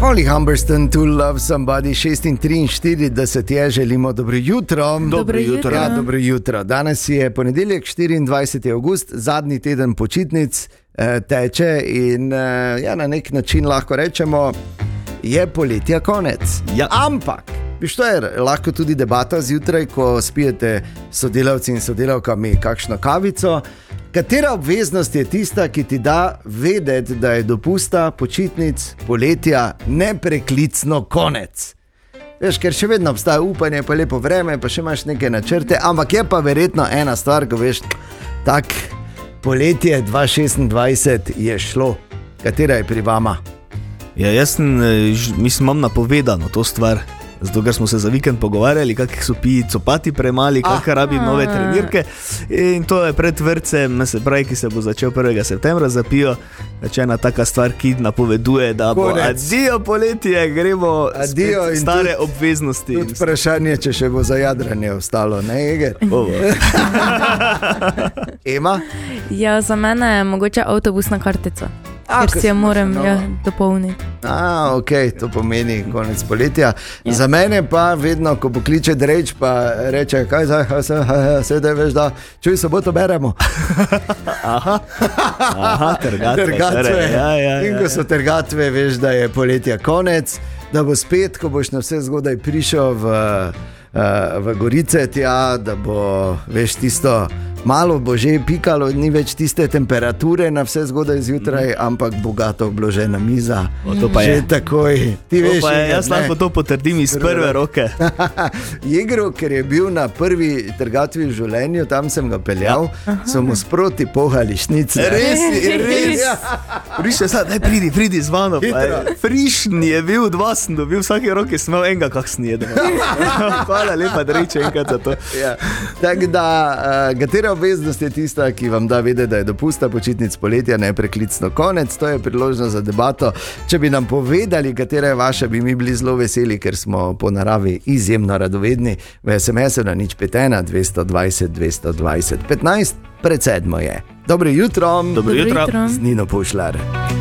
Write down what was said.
Holly Humberston, To Love Somebody, 6:43 je, želimo dobro jutro. Dobro jutro. Ja, dobro jutro. Danes je ponedeljek, 24. avgust, zadnji teden počitnic teče in na nek način lahko rečemo, je poletja konec. Ja. Ampak, viš, to je lahko tudi debata zjutraj, ko spijete sodelavci in sodelavkami kakšno kavico. Katera obveznost je tista, ki ti da vedeti, da je dopusta, počitnic, poletja nepreklicno konec? Veš, ker še vedno obstaja upanje, pa lepo vreme, pa še imaš neke načrte, ampak je pa verjetno ena stvar, ko veš, tak poletje 2026 je šlo. Katera je pri vama? Ja, jaz mislim, imam napovedano to stvar. Zato, ker smo se za vikend pogovarjali, kakih so copati premali, kakih rabim nove trenirke. In to je pred vrtcem, se pravi, ki se bo začel 1. septembra, zapijo. Če ena taka stvar, ki napoveduje, da bo adijo poletje, gremo adijo in stare obveznosti. Tudi vprašanje, če še bo za jadranje ostalo, ne, Eger? Ema? Ja, za mene je mogoče avtobusna kartica. Ker si jo moram dopolniti. Ok, to pomeni konec poletja. Ja. Za mene pa vedno, ko pokliče Dreč, pa reče, kaj sedaj veš, da čuj, soboto beremo. Aha, tergatve. Ja. In ko so tergatve, veš, da je poletja konec, da bo spet, ko boš na vse zgodaj prišel v Gorice tja, da bo, veš, tisto malo bo že pikalo, ni več tiste temperature na vse zgodaj zjutraj, ampak bogato obložena miza. To pa že je. Takoj. Ti veš, jaz lahko to potrdim iz prve roke. Jegro, ker je bil na prvi trgatvi v življenju, tam sem ga peljal, so mu sproti pohali šnice. Res. Prišel sad, pridi z vano. Frišn je bil, 2 sem dobil, vsake roke sem imel enega, kak sem jedel. Hvala lepa, Dreče, enkrat za to. Ja. Tako da, katera obveznost je tista, ki vam da vedeti, da je dopusta, počitnic, poletja nepreklicno konec? To je priložnost za debato. Če bi nam povedali, katera je vaša, bi mi bili zelo veseli, ker smo po naravi izjemno radovedni. V SMS-u na 051 220 220 15 pred 7 je. Dobro jutro. Dobro jutro. Z Nino Pušlar.